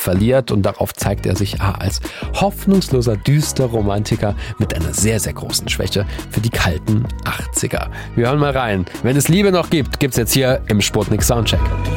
verliert und darauf zeigt er sich als hoffnungsloser, düster Romantiker mit einer sehr, sehr großen Schwäche für die kalten 80er. Wir hören mal rein. Wenn es Liebe noch gibt, gibt's jetzt hier im Sputnik Soundcheck.